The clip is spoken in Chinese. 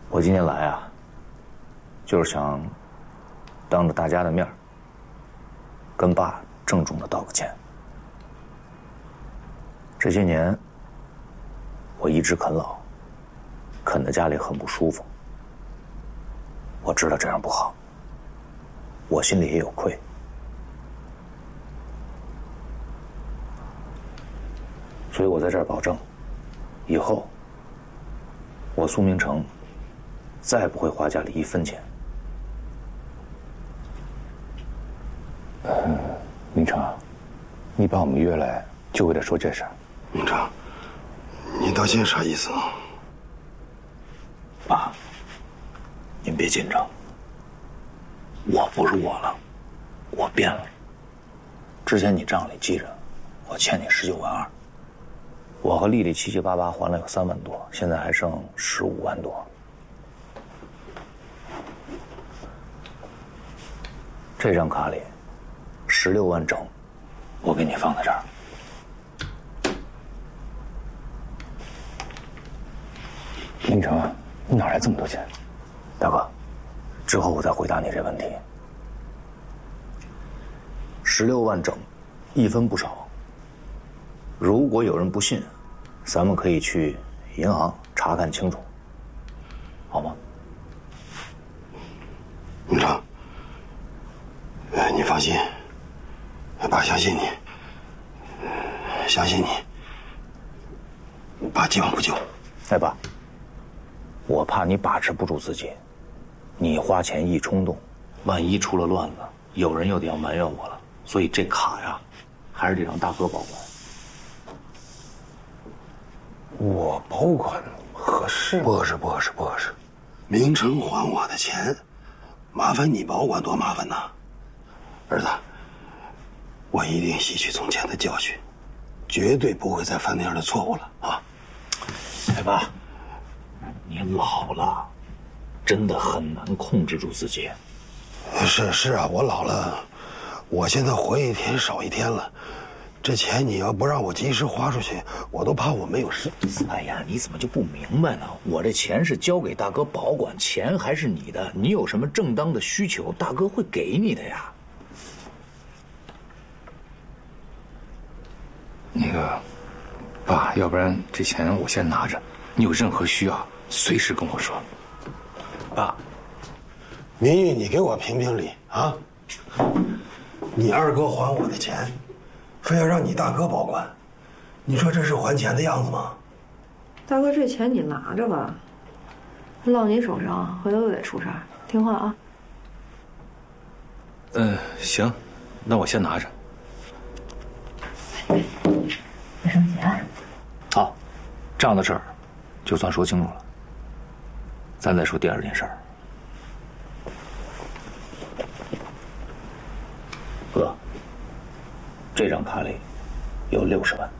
我今天来啊，就是想当着大家的面跟爸郑重的道个歉。这些年，我一直啃老，啃得家里很不舒服。我知道这样不好，我心里也有愧。所以我在这儿保证，以后我苏明成再也不会花家里一分钱。 明成啊，你把我们约来就为了说这事儿。 明成，你道歉啥意思啊？ 爸，您别紧张，我不是我了，我变了。之前你账里记着，我欠你19.2万，我和丽丽七七八八还了有3万多，现在还剩15万多。这张卡里16万整，我给你放在这儿。 明成啊，你哪来这么多钱？ 大哥，之后我再回答你这问题。16万整，一分不少。如果有人不信，咱们可以去银行查看清楚，好吗？ 明成，你放心，爸相信你，相信你，爸既往不咎。 哎，爸，我怕你把持不住自己，你花钱一冲动，万一出了乱子，有人又得要埋怨我了。所以这卡呀，还是得让大哥保管。 我保管合适吗？ 不合适，不合适，不合适。明成还我的钱，麻烦你保管多麻烦呐！儿子，我一定吸取从前的教训，绝对不会再犯那样的错误了啊！ 哎，爸，你老了，真的很难控制住自己。 是啊，我老了，我现在活一天少一天了。这钱你要不让我及时花出去，我都怕我没有事。 哎呀，你怎么就不明白呢？我这钱是交给大哥保管，钱还是你的。你有什么正当的需求，大哥会给你的呀。 那个，爸，要不然这钱我先拿着，你有任何需要随时跟我说。 爸，明玉，你给我评评理啊！你二哥还我的钱，非要让你大哥保管，你说这是还钱的样子吗？ 大哥，这钱你拿着吧，落你手上，回头又得出事儿。听话啊。 行，那我先拿着。 别生气啊。 好，这样的事儿，就算说清楚了。咱再说第二件事儿。哥，这张卡里有60万。